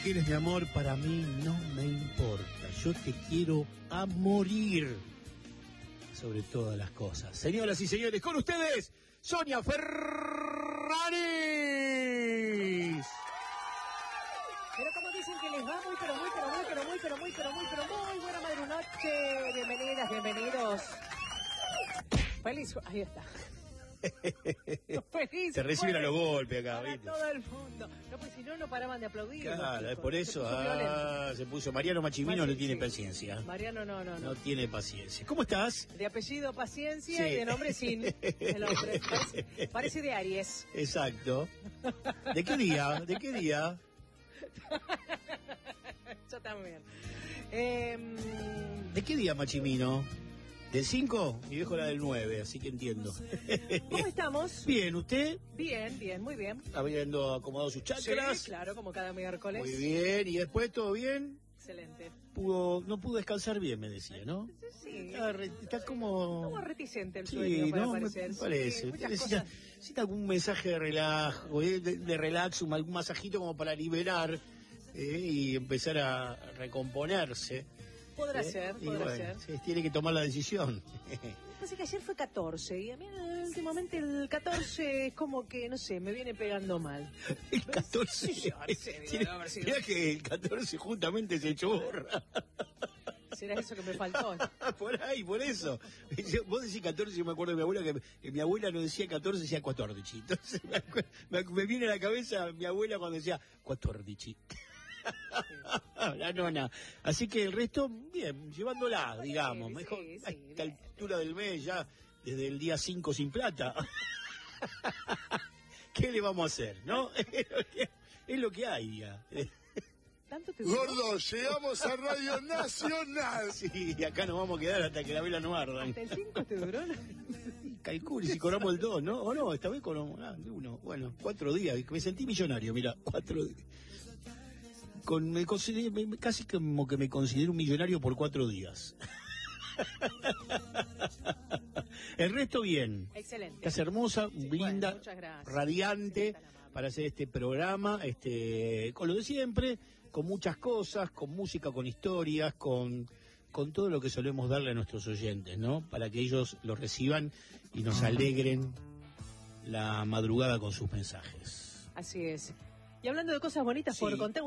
quieres, mi amor, para mí no me importa. Yo te quiero a morir sobre todas las cosas. Señoras y señores, con ustedes, Sonia Ferraris. Pero como dicen que les va muy buena madrunoche. Bienvenidas, bienvenidos. Feliz, ahí está. Feliz. Se reciben a los golpes acá, para ¿viste? todo el mundo. No, pues si no, no paraban de aplaudir. Claro, es por eso. Se puso Mariano Machimino, no tiene paciencia. Mariano no tiene paciencia. ¿Cómo estás? De apellido Paciencia Sí. y de nombre Sin. El hombre. Parece de Aries. Exacto. ¿De qué día? Yo también. ¿De qué día, Machimino? ¿Del 5? Mi viejo era del 9, así que entiendo. ¿Cómo estamos? Bien, ¿usted? Bien, muy bien. Habiendo acomodado sus chakras. Sí, claro, como cada miércoles. Muy bien, ¿y después todo bien? Excelente. No pudo descansar bien, me decía, ¿no? Sí. Está como reticente el sí, sueño, para ¿no? parecer. Me parece. Sí, muchas Necesita algún mensaje de relajo, de relax, algún masajito como para liberar y empezar a recomponerse. Podrá ser. Sí, tiene que tomar la decisión. Pasa que ayer fue 14 y a mí últimamente el 14 es como que, no sé, me viene pegando mal. El 14. Sí, debe haber sido. Mira que el 14 justamente se echó borra. ¿Será eso que me faltó? Por ahí, por eso. Vos decís 14, yo me acuerdo de mi abuela que mi abuela no decía 14, decía 14. Entonces me viene a la cabeza mi abuela cuando decía 14. La nona. Así que el resto, bien, llevándola, digamos. Mejor a esta altura del mes, ya desde el día 5 sin plata. ¿Qué le vamos a hacer, no? Es lo que hay ya. ¿Tanto te Gordo, llegamos a Radio Nacional. Sí, y acá nos vamos a quedar hasta que la vela no arda. ¿Hasta el 5 te duró? Calcule si cobramos el 2, ¿no? O no, esta vez cobramos uno. Bueno, 4 días. Me sentí millonario, mira, 4 días. Casi como que me considero un millonario por 4 días. El resto bien. Excelente. Estás hermosa, linda, muchas gracias. radiante para hacer este programa, con lo de siempre, con muchas cosas, con música, con historias, con todo lo que solemos darle a nuestros oyentes, ¿no? Para que ellos lo reciban y nos alegren la madrugada con sus mensajes. Así es. Y hablando de cosas bonitas Sí. por contar,